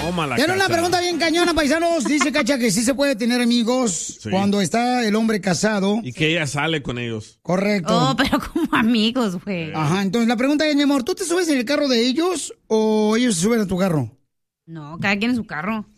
Tómala, Tiene una Cacha. pregunta bien cañona, paisanos. Dice Cacha que sí se puede tener amigos cuando está el hombre casado. Y que ella sale con ellos. Correcto. Oh, pero como amigos, güey. Ajá, entonces la pregunta es, mi amor, ¿tú te subes en el carro de ellos o ellos se suben a tu carro? No, cada quien en su carro.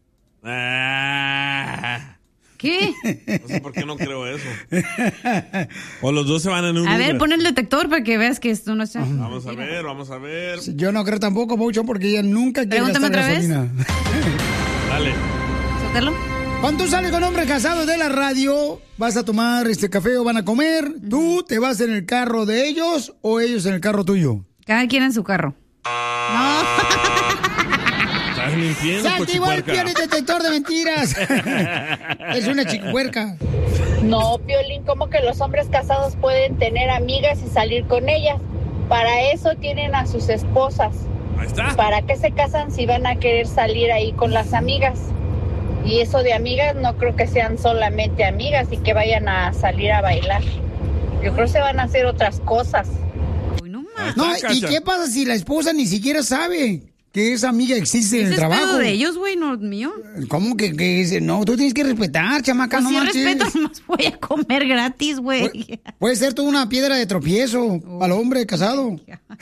¿Qué? No sé por qué no creo eso. O los dos se van en un A ver, Uber. pon el detector para que veas que esto no está... Vamos a ver. Sí, yo no creo tampoco, Paucho, porque ella nunca quiere Pregúntame gastar otra vez. gasolina. Dale. ¿Sótelo? Cuando tú sales con hombres casados de la radio, vas a tomar café o van a comer, ¿tú te vas en el carro de ellos o ellos en el carro tuyo? Cada quien en su carro. No. Estás mintiendo, ¡Se activó el cochipuerca. Piolín detector de mentiras! Es una chicuerca. No, Piolín, como que los hombres casados pueden tener amigas y salir con ellas. Para eso tienen a sus esposas. Ahí está. ¿Para qué se casan si van a querer salir ahí con las amigas? Y eso de amigas no creo que sean solamente amigas y que vayan a salir a bailar. Yo creo que se van a hacer otras cosas. No, ¿y qué pasa si la esposa ni siquiera sabe que esa amiga existe en el Ese es trabajo? pedo de ellos, güey, no mío. ¿Cómo que dice? No, tú tienes que respetar, chamaca, Pues no sí manches. respeto, nomás voy a comer gratis, güey. Puede ser tú una piedra de tropiezo al hombre casado.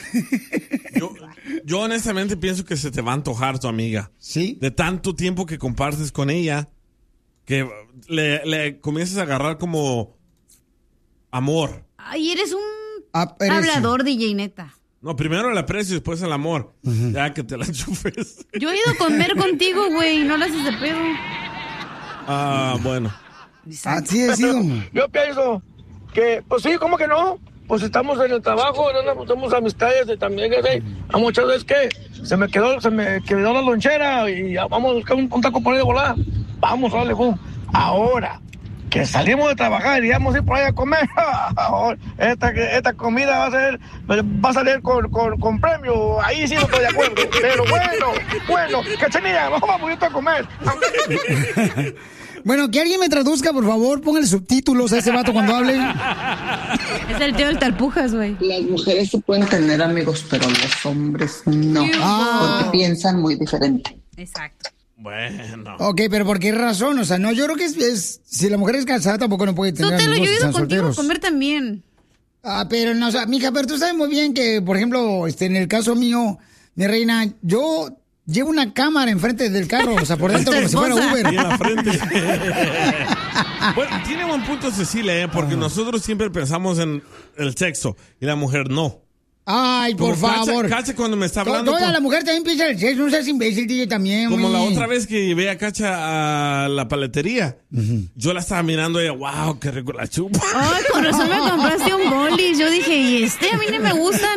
Yo honestamente pienso que se te va a antojar tu amiga. Sí. De tanto tiempo que compartes con ella, que le comienzas a agarrar como amor. Ay, eres un Aprecio. hablador, DJ, neta. No, primero el aprecio y después el amor. Ya que te la enchufes. Yo he ido a comer contigo, güey, y no lo haces de pedo. Bueno. Así es, hijo. Yo pienso que, pues sí, ¿cómo que no? Pues estamos en el trabajo, somos amistades y también, a muchas veces que se me quedó la lonchera y vamos a buscar un taco por ahí de volar. Vamos, dale, pum. Ahora que salimos de trabajar y vamos a ir por ahí a comer, esta comida va a salir con premio. Ahí sí no estoy de acuerdo. Pero bueno, Cachanilla, vamos a comer. Bueno, que alguien me traduzca, por favor, póngale subtítulos a ese vato cuando hable. Es el tío del Talpujas, güey. Las mujeres sí pueden tener amigos, pero los hombres no. Porque piensan muy diferente. Exacto. Bueno. Ok, pero ¿por qué razón? O sea, no, yo creo que es si la mujer es casada tampoco no puede tener Sotelo, yo amigos he que ido sean contigo solteros. a comer también. Pero no, o sea, mija, pero tú sabes muy bien que, por ejemplo, en el caso mío, mi reina, yo llevo una cámara enfrente del carro, o sea, por dentro como si fuera Uber. Y en la frente. Bueno, tiene buen punto Cecilia, porque nosotros siempre pensamos en el sexo y la mujer no. Ay, por Como favor. Cacha cuando me está hablando. Toda con- la mujer también piensa el sexo, no seas imbécil, DJ, también. Como la güey. otra vez que llevé a Cacha a la paletería. Yo la estaba mirando y ella, wow, qué rico la chupa. Ay, con razón me compraste un boli. Yo dije, ¿y a mí no me gustan?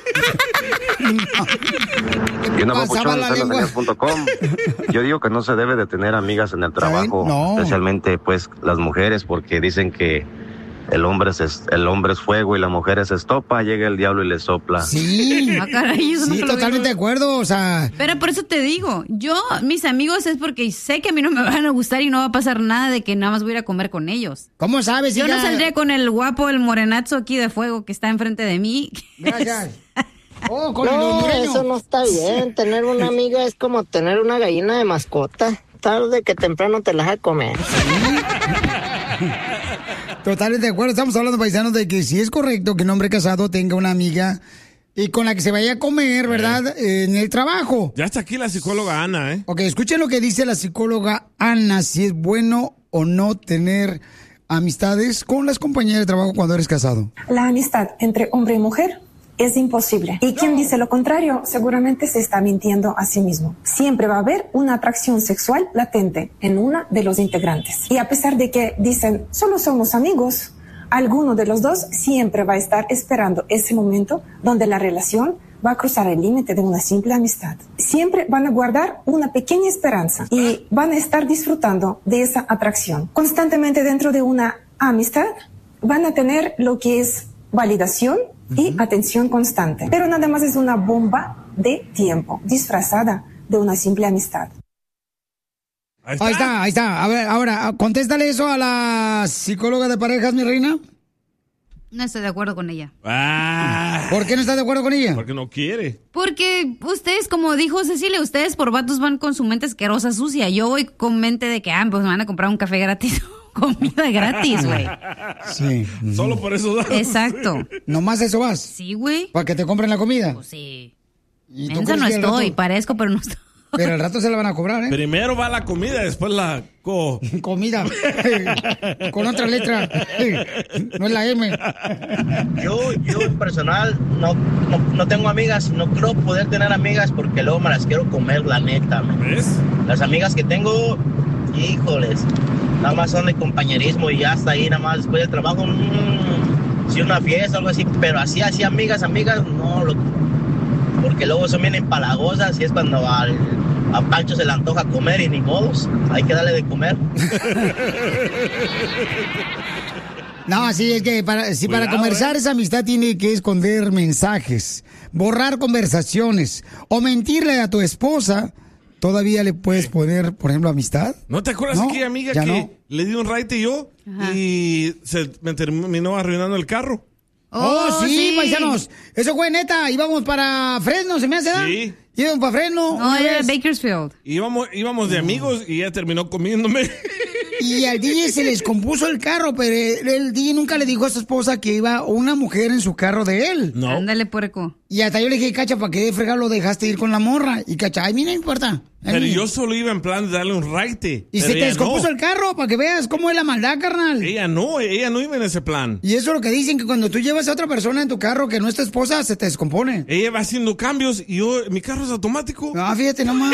Y una Pasaba la lengua. papuchón.com. Yo digo que no se debe de tener amigas en el trabajo, No. especialmente pues las mujeres, porque dicen que el hombre es fuego y la mujer es estopa, llega el diablo y le sopla. Sí. Ah, caray, eso no Sí, te lo totalmente de digo. acuerdo, o sea. Pero por eso te digo, yo, mis amigos es porque sé que a mí no me van a gustar y no va a pasar nada de que nada más voy a ir a comer con ellos. ¿Cómo sabes? Yo no hija? saldría con el guapo, el morenazo aquí de fuego que está enfrente de mí. Gracias. Oh, con el No, hondureño. eso no está bien. Tener una amiga es como tener una gallina de mascota. Tarde que temprano te la vas a comer. Totalmente de acuerdo. Estamos hablando, paisanos, de que si es correcto que un hombre casado tenga una amiga y con la que se vaya a comer, ¿verdad? En el trabajo. Ya está aquí la psicóloga Ana, ¿eh? Ok, escuchen lo que dice la psicóloga Ana, si es bueno o no tener amistades con las compañeras de trabajo cuando eres casado. La amistad entre hombre y mujer es imposible. Y quien dice lo contrario seguramente se está mintiendo a sí mismo. Siempre va a haber una atracción sexual latente en una de los integrantes. Y a pesar de que dicen solo somos amigos, alguno de los dos siempre va a estar esperando ese momento donde la relación va a cruzar el límite de una simple amistad. Siempre van a guardar una pequeña esperanza y van a estar disfrutando de esa atracción. Constantemente dentro de una amistad van a tener lo que es validación y atención constante. Pero nada más es una bomba de tiempo disfrazada de una simple amistad. Ahí Ahí está. A ver, ahora, contéstale eso a la psicóloga de parejas, mi reina. No estoy de acuerdo con ella. ¿Por qué no estás de acuerdo con ella? Porque no quiere. Porque ustedes, como dijo Cecilia, ustedes por vatos van con su mente asquerosa, sucia. Yo voy con mente de que, pues me van a comprar un café gratis. Comida gratis, güey. Sí. Solo por eso das. Exacto. ¿Nomás eso vas? Sí, güey. ¿Para que te compren la comida? Pues sí. Mensa no estoy, parezco, pero no estoy. Pero al rato se la van a cobrar, ¿eh? Primero va la comida, después la comida. Con otra letra. No es la M. Yo en personal no tengo amigas, no creo poder tener amigas porque luego me las quiero comer, la neta. ¿Ves? Las amigas que tengo, híjoles, nada más son de compañerismo y ya hasta ahí, nada más después del trabajo, si una fiesta o algo así, pero así amigas, no, porque luego son bien empalagosas y es cuando a Pancho se le antoja comer y ni modos, hay que darle de comer. No, sí, es que para conversar esa amistad tiene que esconder mensajes, borrar conversaciones o mentirle a tu esposa. ¿Todavía le puedes poner, por ejemplo, amistad? ¿No te acuerdas de aquella amiga que le di un raite yo? Ajá. Y me terminó arruinando el carro? Oh, sí, paisanos. Eso fue neta. Íbamos para Fresno, ¿se me hace? Sí. Íbamos para Fresno. No, era Bakersfield. Íbamos de amigos y ella terminó comiéndome. Y al DJ se les compuso el carro, pero el DJ nunca le dijo a su esposa que iba una mujer en su carro de él. No. Ándale, puerco. Y hasta yo le dije, Cacha, ¿para qué de fregar lo dejaste ir con la morra? Y Cacha, ay, mira, no importa. Pero yo solo iba en plan de darle un raite. Y se te descompuso el carro para que veas cómo es la maldad, carnal. Ella no iba en ese plan. Y eso es lo que dicen, que cuando tú llevas a otra persona en tu carro que no es tu esposa, se te descompone. Ella va haciendo cambios y mi carro es automático. Ah, fíjate nomás.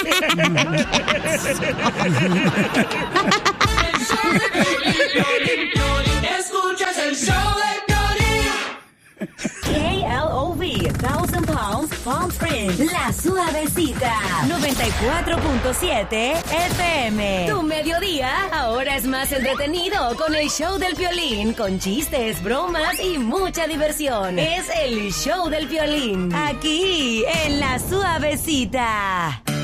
Escuchas el show de Piolín. KLOV, Thousand Palms, Palm Springs, La Suavecita, 94.7 FM. Tu mediodía ahora es más entretenido con el show del Piolín, con chistes, bromas y mucha diversión. Es el show del Piolín, aquí en La Suavecita.